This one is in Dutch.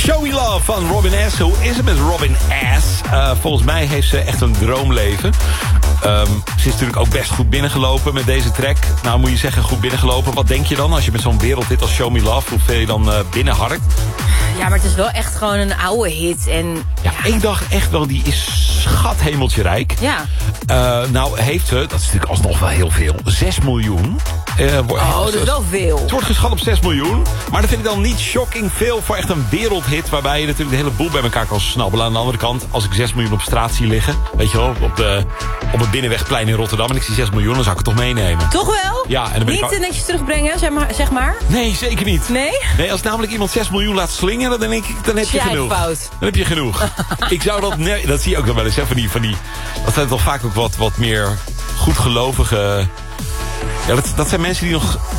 Show Me Love van Robin S. Hoe is het met Robin S? Volgens mij heeft ze echt een droomleven. Ze is natuurlijk ook best goed binnengelopen met deze track. Nou, moet je zeggen, goed binnengelopen. Wat denk je dan als je met zo'n wereldhit als Show Me Love... hoeveel je dan binnenharkt? Ja, maar het is wel echt gewoon een oude hit. En, ja, ik dacht echt wel, die is schathemeltje rijk. Ja. Nou heeft ze, dat is natuurlijk alsnog wel heel veel, 6 miljoen. Dat is wel veel. Het wordt geschat op 6 miljoen. Maar dat vind ik dan niet shocking veel voor echt een wereldhit... waarbij je natuurlijk de hele boel bij elkaar kan snabbelen. Aan de andere kant, als ik 6 miljoen op straat zie liggen... weet je wel, op het Binnenwegplein in Rotterdam... en ik zie 6 miljoen, dan zou ik het toch meenemen. Toch wel? Ja, en dan ben niet netjes terugbrengen, zeg maar? Nee, zeker niet. Nee? Nee, als namelijk iemand 6 miljoen laat slingeren... dan denk ik, dan heb je genoeg. Fout. Dan heb je genoeg. Ik zou dat... Nee, dat zie je ook nog wel eens, hè, van die... Dat zijn toch vaak ook wat meer goedgelovige... Ja, dat zijn mensen die nog